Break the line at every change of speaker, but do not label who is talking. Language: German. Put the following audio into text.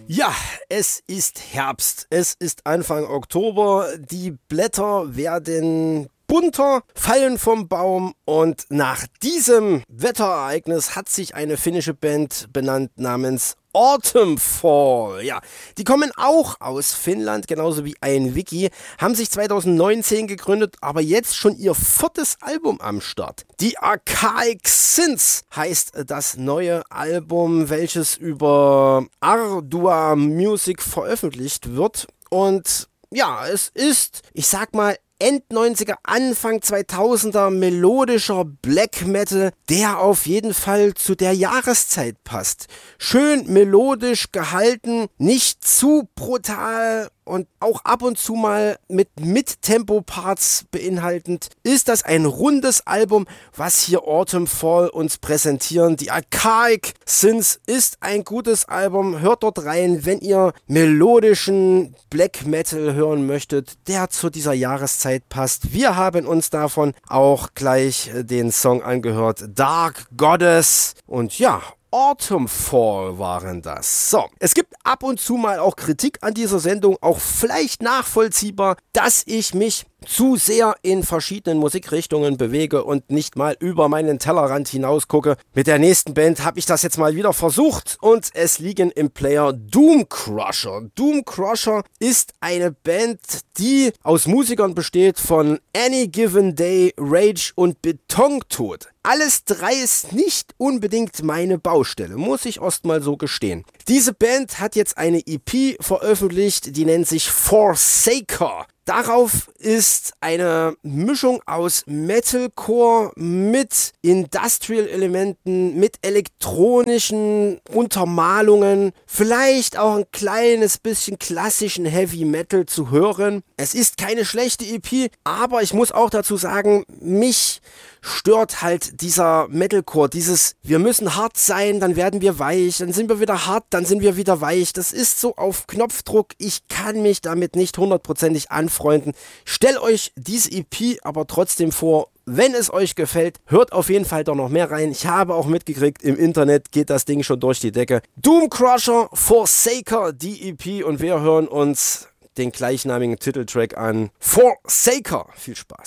Ja, es ist Herbst, es ist Anfang Oktober, die Blätter werden bunter, fallen vom Baum und nach diesem Wetterereignis hat sich eine finnische Band benannt namens Autumn Fall. Ja, die kommen auch aus Finnland, genauso wie ein Wiki, haben sich 2019 gegründet, aber jetzt schon ihr 4. Album am Start. Die Archaic Sins heißt das neue Album, welches über Ardua Music veröffentlicht wird. Und ja, es ist, ich sag mal, End-90er, Anfang 2000er melodischer Black Metal, der auf jeden Fall zu der Jahreszeit passt. Schön melodisch gehalten, nicht zu brutal und auch ab und zu mal mit Tempo-Parts beinhaltend, ist das ein rundes Album, was hier Autumn Fall uns präsentieren. Die Archaic Sins ist ein gutes Album, hört dort rein, wenn ihr melodischen Black Metal hören möchtet, der zu dieser Jahreszeit passt. Wir haben uns davon auch gleich den Song angehört, Dark Goddess, und ja, Autumn Fall waren das. So, es gibt ab und zu mal auch Kritik an dieser Sendung, auch vielleicht nachvollziehbar, dass ich mich zu sehr in verschiedenen Musikrichtungen bewege und nicht mal über meinen Tellerrand hinaus gucke. Mit der nächsten Band habe ich das jetzt mal wieder versucht und es liegen im Player Doom Crusher. Doom Crusher ist eine Band, die aus Musikern besteht von Any Given Day, Rage und Betontod. Alles drei ist nicht unbedingt meine Baustelle, muss ich erst mal so gestehen. Diese Band hat jetzt eine EP veröffentlicht, die nennt sich Forsaker. Darauf ist eine Mischung aus Metalcore mit Industrial-Elementen, mit elektronischen Untermalungen, vielleicht auch ein kleines bisschen klassischen Heavy Metal zu hören. Es ist keine schlechte EP, aber ich muss auch dazu sagen, mich stört halt dieser Metalcore, dieses wir müssen hart sein, dann werden wir weich, dann sind wir wieder hart, dann sind wir wieder weich. Das ist so auf Knopfdruck, ich kann mich damit nicht hundertprozentig anfreunden. Stellt euch diese EP aber trotzdem vor, wenn es euch gefällt, hört auf jeden Fall doch noch mehr rein. Ich habe auch mitgekriegt, im Internet geht das Ding schon durch die Decke. Doom Crusher, Forsaker, die EP, und wir hören uns den gleichnamigen Titeltrack an. Forsaker, viel Spaß.